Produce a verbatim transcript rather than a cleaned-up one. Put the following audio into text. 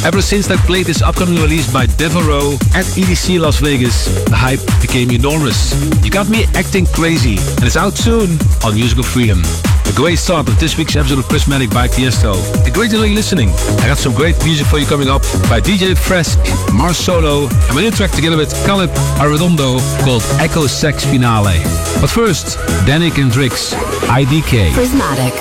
Ever since I played this upcoming release by Devereaux at E D C Las Vegas, the hype became enormous. You Got Me Acting Crazy, and it's out soon on Musical Freedom. A great start of this week's episode of Prismatic by Tiesto. A great to know you listening. I got some great music for you coming up by D J Fresk, Mars Solo, and my new track together with Caleb Arredondo called Echo Sex Finale. But first, Danik and Drix, I D K. Prismatic.